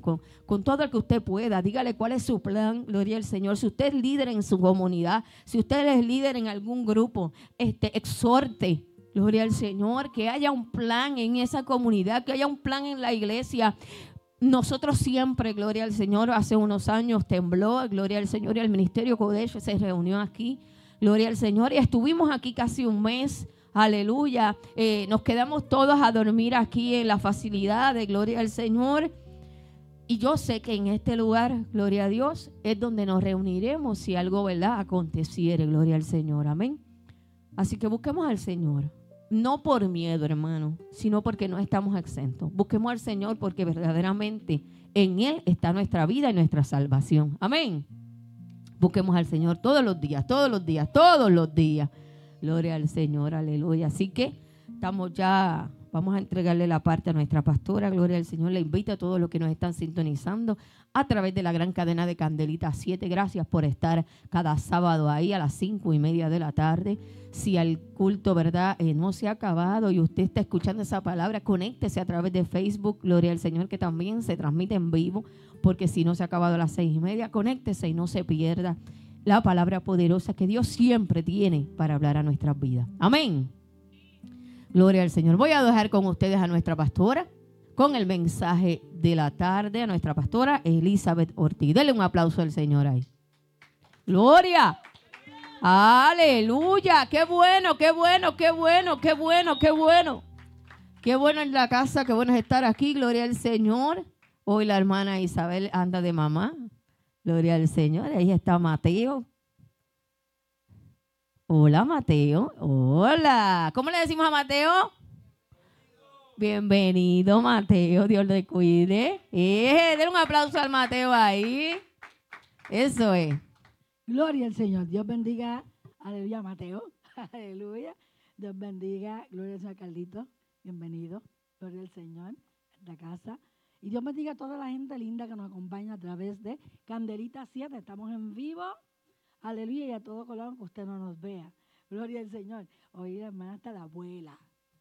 con todo el que usted pueda. Dígale cuál es su plan, gloria al Señor. Si usted es líder en su comunidad, si usted es líder en algún grupo, exhorte, gloria al Señor, que haya un plan en esa comunidad, que haya un plan en la iglesia. Nosotros siempre, gloria al Señor, hace unos años tembló, gloria al Señor, y el Ministerio Kodesh se reunió aquí, gloria al Señor, y estuvimos aquí casi un mes. Aleluya, nos quedamos todos a dormir aquí en la facilidad de gloria al Señor. Y yo sé que en este lugar, gloria a Dios, es donde nos reuniremos si algo, ¿verdad?, aconteciere, gloria al Señor, amén. Así que busquemos al Señor, no por miedo, hermano, sino porque no estamos exentos. Busquemos al Señor porque verdaderamente en Él está nuestra vida y nuestra salvación, amén. Busquemos al Señor todos los días, todos los días, todos los días. Gloria al Señor, aleluya. Así que estamos ya, vamos a entregarle la parte a nuestra pastora. Gloria al Señor. Le invito a todos los que nos están sintonizando a través de la gran cadena de Candelita 7. Gracias por estar cada sábado ahí a las 5:30 de la tarde. Si el culto, ¿verdad?, no se ha acabado y usted está escuchando esa palabra, conéctese a través de Facebook. Gloria al Señor, que también se transmite en vivo, porque si no se ha acabado a las 6:30, conéctese y no se pierda la palabra poderosa que Dios siempre tiene para hablar a nuestras vidas. Amén. Gloria al Señor. Voy a dejar con ustedes a nuestra pastora con el mensaje de la tarde, a nuestra pastora Elizabeth Ortiz. Denle un aplauso al Señor ahí. Gloria. Aleluya. Qué bueno, qué bueno, qué bueno, qué bueno, qué bueno. Qué bueno en la casa, qué bueno es estar aquí. Gloria al Señor. Hoy la hermana Isabel anda de mamá. Gloria al Señor. Ahí está Mateo. Hola, Mateo. Hola. ¿Cómo le decimos a Mateo? Bienvenido, Mateo. Dios le cuide. Den un aplauso al Mateo ahí. Eso es. Gloria al Señor. Dios bendiga. Aleluya, Mateo. Aleluya. Dios bendiga. Gloria al Señor, Carlito. Bienvenido. Gloria al Señor. La casa. Y Dios bendiga a toda la gente linda que nos acompaña a través de Candelita 7. Estamos en vivo. Aleluya. Y a todo color que usted no nos vea. Gloria al Señor. Hoy la hermana está la abuela.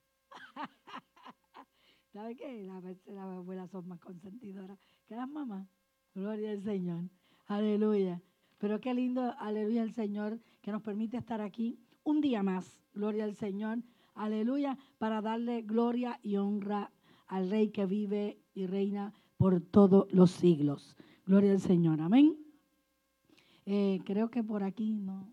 ¿Sabe qué? Las abuelas son más consentidoras que las mamás. Gloria al Señor. Aleluya. Pero qué lindo, aleluya al Señor, que nos permite estar aquí un día más. Gloria al Señor. Aleluya. Para darle gloria y honra al Rey que vive y reina por todos los siglos. Gloria al Señor. Amén. Creo que por aquí no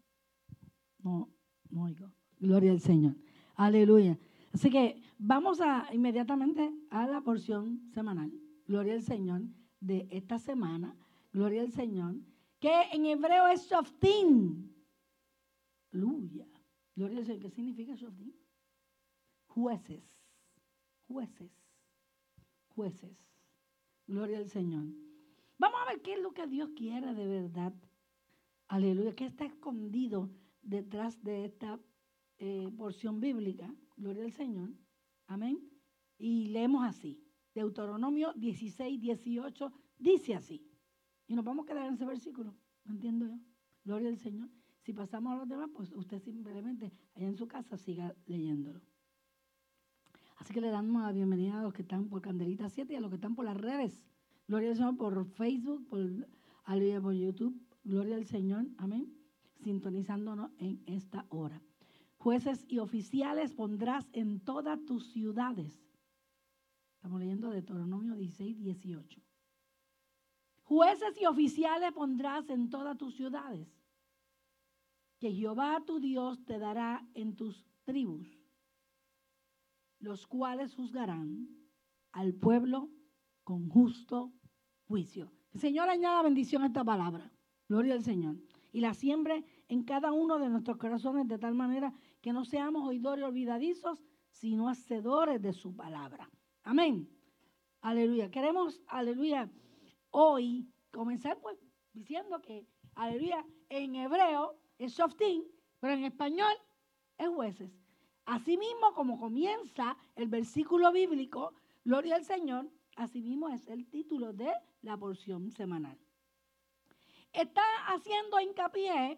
oigo. Gloria al Señor. Aleluya. Así que vamos inmediatamente a la porción semanal. Gloria al Señor de esta semana. Gloria al Señor. Que en hebreo es shoftim. Aleluya. Gloria al Señor. ¿Qué significa shoftim? Jueces. Jueces. Jueces. Gloria al Señor. Vamos a ver qué es lo que Dios quiere de verdad. Aleluya. ¿Qué está escondido detrás de esta porción bíblica? Gloria al Señor. Amén. Y leemos así. Deuteronomio 16:18 dice así. Y nos vamos a quedar en ese versículo. ¿No entiendo yo? Gloria al Señor. Si pasamos a los demás, pues usted simplemente allá en su casa siga leyéndolo. Así que le damos la bienvenida a los que están por Candelita 7 y a los que están por las redes. Gloria al Señor por Facebook, por YouTube. Gloria al Señor. Amén. Sintonizándonos en esta hora. Jueces y oficiales pondrás en todas tus ciudades. Estamos leyendo Deuteronomio 16:18. Jueces y oficiales pondrás en todas tus ciudades, que Jehová tu Dios te dará en tus tribus, los cuales juzgarán al pueblo con justo juicio. El Señor añada bendición a esta palabra. Gloria al Señor. Y la siembre en cada uno de nuestros corazones de tal manera que no seamos oidores olvidadizos, sino hacedores de su palabra. Amén. Aleluya. Queremos, aleluya, hoy comenzar pues diciendo que, aleluya, en hebreo es shoftim, pero en español es jueces. Asimismo, como comienza el versículo bíblico, gloria al Señor, asimismo es el título de la porción semanal. Está haciendo hincapié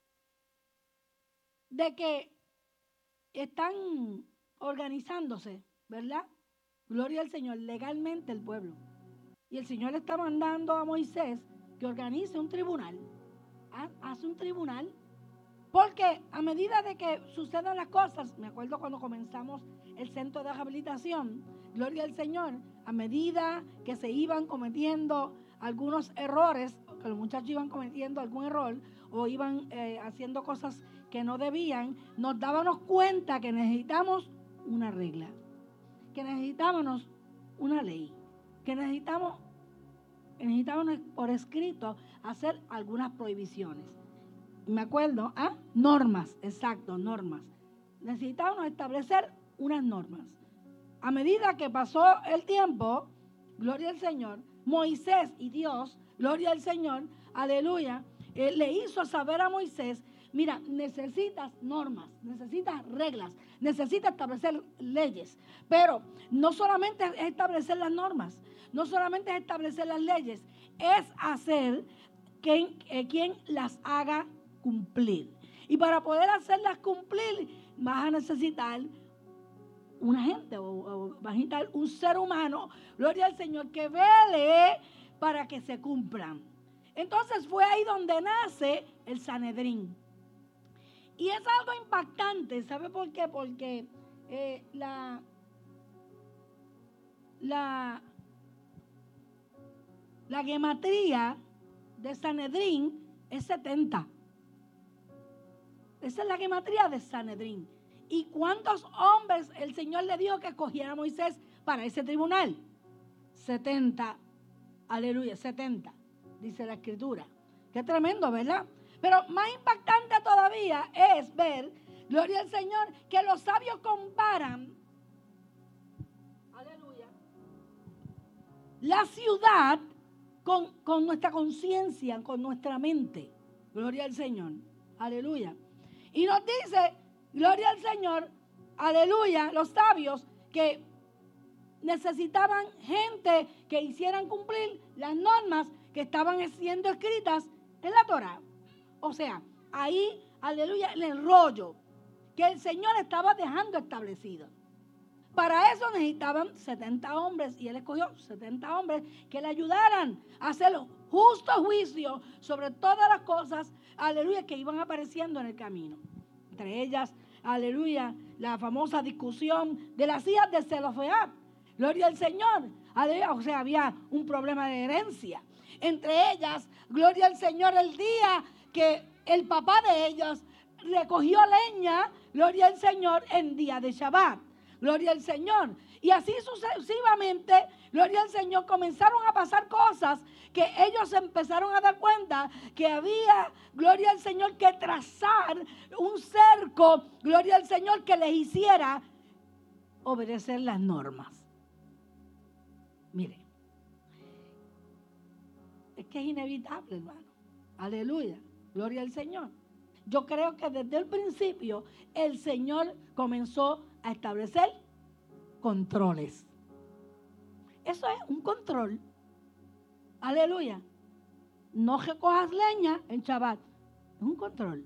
de que están organizándose, ¿verdad? Gloria al Señor, legalmente el pueblo. Y el Señor le está mandando a Moisés que organice un tribunal. Hace un tribunal. Porque a medida de que sucedan las cosas, me acuerdo cuando comenzamos el centro de rehabilitación, gloria al Señor, a medida que se iban cometiendo algunos errores, que los muchachos iban cometiendo algún error o iban haciendo cosas que no debían, nos dábamos cuenta que necesitamos una regla, que necesitábamos una ley, que necesitamos por escrito hacer algunas prohibiciones. Me acuerdo, normas, exacto, normas. Necesitábamos establecer unas normas. A medida que pasó el tiempo, gloria al Señor, Moisés y Dios, gloria al Señor, aleluya, le hizo saber a Moisés, mira, necesitas normas, necesitas reglas, necesitas establecer leyes. Pero no solamente es establecer las normas, no solamente es establecer las leyes, es hacer quien las haga cumplir. Y para poder hacerlas cumplir, vas a necesitar una gente o vas a necesitar un ser humano, gloria al Señor, que vele para que se cumplan. Entonces fue ahí donde nace el Sanedrín. Y es algo impactante, ¿sabe por qué? Porque la gematría de Sanedrín es 70. Esa es la gematría de Sanedrín. ¿Y cuántos hombres el Señor le dijo que escogiera a Moisés para ese tribunal? 70. Aleluya, 70, dice la Escritura. Qué tremendo, ¿verdad? Pero más impactante todavía es ver, gloria al Señor, que los sabios comparan, aleluya, la ciudad con nuestra conciencia, con nuestra mente. Gloria al Señor, aleluya. Y nos dice, gloria al Señor, aleluya, los sabios que necesitaban gente que hicieran cumplir las normas que estaban siendo escritas en la Torá. O sea, ahí, aleluya, el rollo que el Señor estaba dejando establecido. Para eso necesitaban 70 hombres y Él escogió 70 hombres que le ayudaran a hacer justo juicio sobre todas las cosas, aleluya, que iban apareciendo en el camino. Entre ellas, aleluya, la famosa discusión de las hijas de Zelofehad. Gloria al Señor. Aleluya, o sea, había un problema de herencia. Entre ellas, gloria al Señor, el día que el papá de ellas recogió leña, gloria al Señor, en día de Shabbat. Gloria al Señor. Y así sucesivamente, gloria al Señor, comenzaron a pasar cosas que ellos empezaron a dar cuenta que había, gloria al Señor, que trazar un cerco, gloria al Señor, que les hiciera obedecer las normas. Mire, es que es inevitable, hermano. Aleluya, gloria al Señor. Yo creo que desde el principio el Señor comenzó a establecer controles. Eso es un control. Aleluya. No recojas leña en Shabbat. Es un control.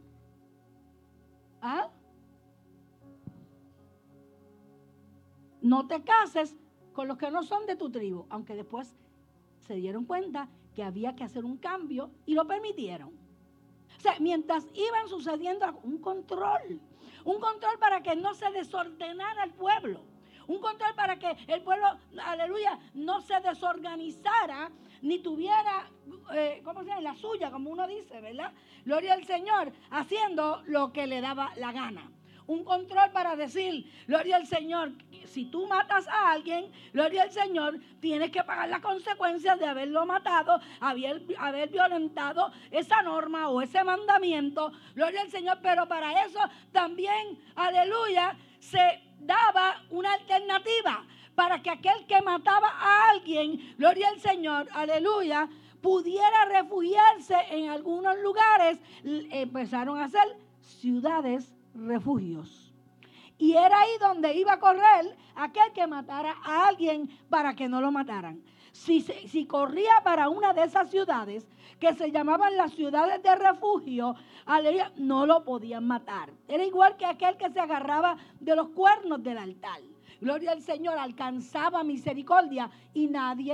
No te cases con los que no son de tu tribu, aunque después se dieron cuenta que había que hacer un cambio y lo permitieron. O sea, mientras iban sucediendo un control para que no se desordenara el pueblo, un control para que el pueblo, aleluya, no se desorganizara, ni tuviera, la suya, como uno dice, ¿verdad? Gloria al Señor, haciendo lo que le daba la gana. Un control para decir, gloria al Señor, si tú matas a alguien, gloria al Señor, tienes que pagar las consecuencias de haberlo matado, haber violentado esa norma o ese mandamiento, gloria al Señor. Pero para eso también, aleluya, se daba una alternativa para que aquel que mataba a alguien, gloria al Señor, aleluya, pudiera refugiarse en algunos lugares. Empezaron a hacer ciudades refugios. Y era ahí donde iba a correr aquel que matara a alguien para que no lo mataran. Si corría para una de esas ciudades que se llamaban las ciudades de refugio, aleluya, no lo podían matar. Era igual que aquel que se agarraba de los cuernos del altar. Gloria al Señor, alcanzaba misericordia y nadie